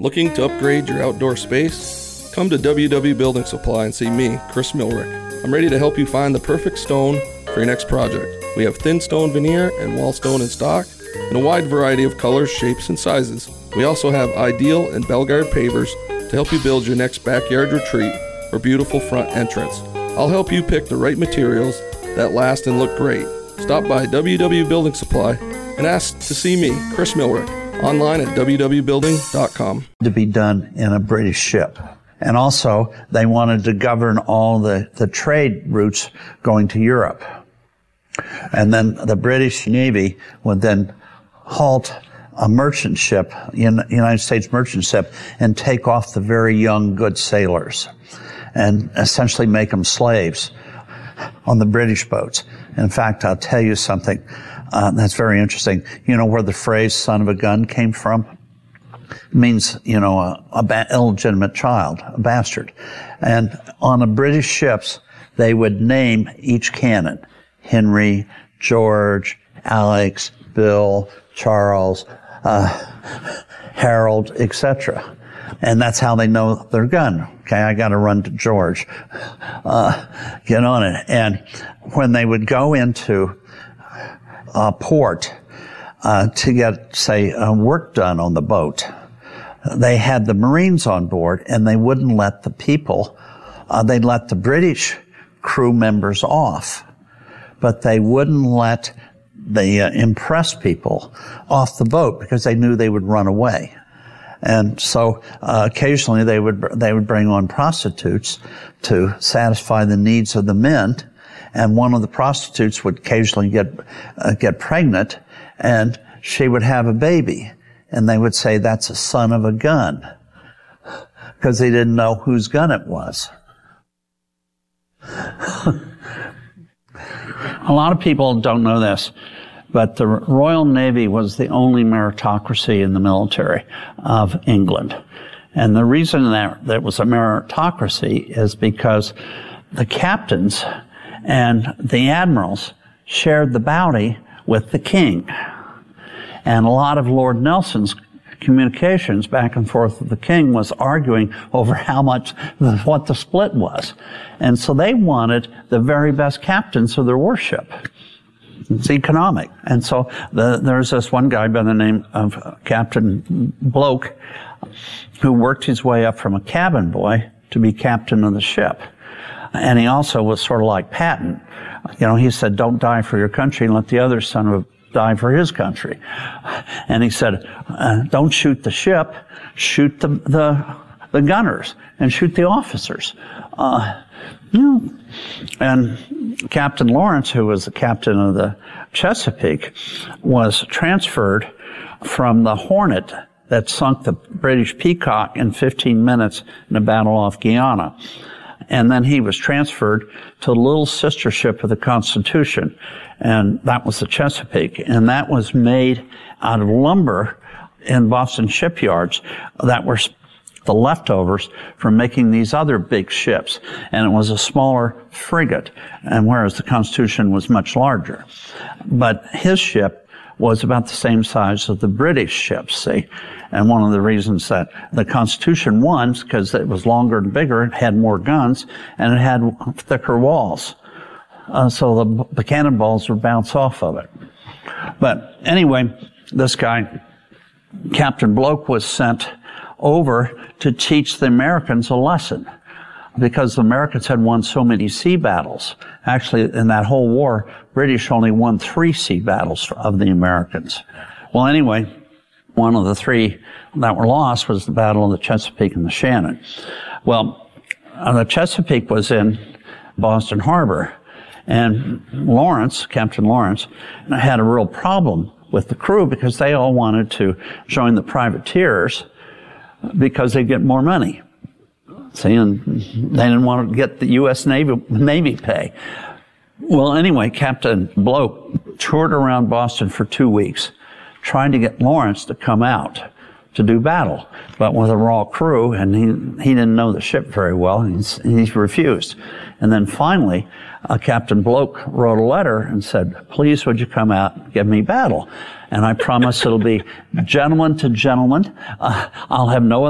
Looking to upgrade your outdoor space? Come to WW Building Supply and see me, Chris Milrick. I'm ready to help you find the perfect stone for your next project. We have thin stone veneer and wall stone in stock in a wide variety of colors, shapes, and sizes. We also have Ideal and Belgard pavers to help you build your next backyard retreat or beautiful front entrance. I'll help you pick the right materials that last and look great. Stop by WW Building Supply and ask to see me, Chris Milrick, online at www.building.com. To be done in a British ship. And also, they wanted to govern all the trade routes going to Europe. And then the British Navy would then halt a merchant ship, United States merchant ship, and take off the very young, good sailors and essentially make them slaves on the British boats. In fact, I'll tell you something that's very interesting. You know where the phrase son of a gun came from? It means, illegitimate child, a bastard. And on the British ships, they would name each cannon. Henry, George, Alex, Bill, Charles, Harold, etc. And that's how they know their gun. Okay, I got to run to George. Get on it. And when they would go into port to get, say, work done on the boat, they had the Marines on board, and they wouldn't let the people, they'd let the British crew members off, but they wouldn't let the impressed people off the boat because they knew they would run away. And so occasionally they would bring on prostitutes to satisfy the needs of the men, and one of the prostitutes would occasionally get pregnant, and she would have a baby, and they would say that's a son of a gun because they didn't know whose gun it was. A lot of people don't know this, but the Royal Navy was the only meritocracy in the military of England. And the reason that it was a meritocracy is because the captains and the admirals shared the bounty with the king. And a lot of Lord Nelson's communications back and forth with the king was arguing over what the split was. And so they wanted the very best captains of their warship. It's economic. And so there's this one guy by the name of Captain Bloke who worked his way up from a cabin boy to be captain of the ship. And he also was sort of like Patton. He said, don't die for your country and let the other son of a die for his country. And he said, don't shoot the ship, shoot the gunners and shoot the officers. And Captain Lawrence, who was the captain of the Chesapeake, was transferred from the Hornet that sunk the British Peacock in 15 minutes in a battle off Guiana. And then he was transferred to the little sister ship of the Constitution, and that was the Chesapeake. And that was made out of lumber in Boston shipyards that were the leftovers from making these other big ships. And it was a smaller frigate, and whereas the Constitution was much larger. But his ship was about the same size as the British ships, see? And one of the reasons that the Constitution won is because it was longer and bigger, it had more guns, and it had thicker walls. So the cannonballs would bounce off of it. But anyway, this guy, Captain Bloke, was sent over to teach the Americans a lesson because the Americans had won so many sea battles. Actually, in that whole war, British only won 3 sea battles of the Americans. Well, anyway, one of the 3 that were lost was the Battle of the Chesapeake and the Shannon. Well, the Chesapeake was in Boston Harbor, and Lawrence, Captain Lawrence, had a real problem with the crew because they all wanted to join the privateers because they'd get more money. See, and they didn't want to get the U.S. Navy pay. Well, anyway, Captain Bloke toured around Boston for 2 weeks, trying to get Lawrence to come out to do battle, but with a raw crew, and he didn't know the ship very well, and he refused. And then finally, Captain Bloke wrote a letter and said, please would you come out and give me battle? And I promise it'll be gentleman to gentleman. I'll have no